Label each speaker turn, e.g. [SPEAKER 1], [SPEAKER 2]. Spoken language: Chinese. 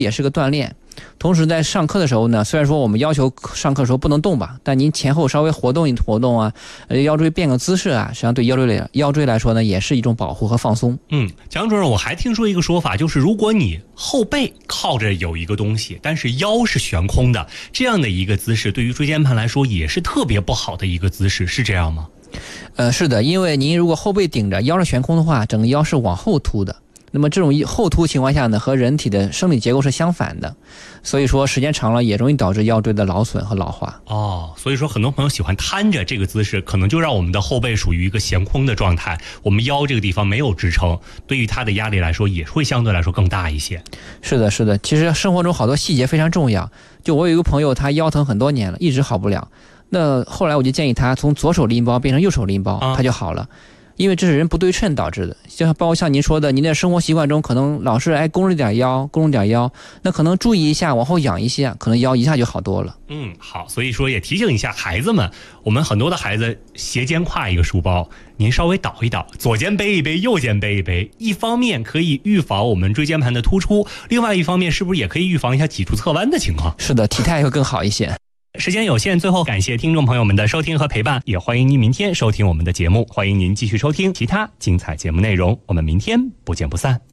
[SPEAKER 1] 也是个锻炼。同时在上课的时候呢，虽然说我们要求上课的时候不能动吧，但您前后稍微活动一活动啊，腰椎变个姿势啊，实际上对腰椎来说呢，也是一种保护和放松。
[SPEAKER 2] 蒋主任，我还听说一个说法，就是如果你后背靠着有一个东西，但是腰是悬空的，这样的一个姿势对于椎间盘来说也是特别不好的一个姿势，是这样吗？
[SPEAKER 1] 是的，因为您如果后背顶着，腰是悬空的话，整个腰是往后凸的。那么这种后凸情况下呢，和人体的生理结构是相反的，所以说时间长了也容易导致腰椎的劳损和老化。
[SPEAKER 2] 所以说很多朋友喜欢瘫着这个姿势，可能就让我们的后背属于一个悬空的状态，我们腰这个地方没有支撑，对于它的压力来说也会相对来说更大一些。
[SPEAKER 1] 是的，是的，其实生活中好多细节非常重要。就我有一个朋友，他腰疼很多年了，一直好不了。那后来我就建议他从左手拎包变成右手拎包，他就好了。因为这是人不对称导致的，包括像您说的，您的生活习惯中可能老是弓着点腰，那可能注意一下，往后仰一下，可能腰一下就好多了。
[SPEAKER 2] 好，所以说也提醒一下孩子们，我们很多的孩子斜肩挎一个书包，您稍微倒一倒，左肩背一背，右肩背一背，一方面可以预防我们椎间盘的突出，另外一方面是不是也可以预防一下脊柱侧弯的情况？
[SPEAKER 1] 是的，体态会更好一些。
[SPEAKER 2] 时间有限，最后感谢听众朋友们的收听和陪伴，也欢迎您明天收听我们的节目，欢迎您继续收听其他精彩节目内容，我们明天不见不散。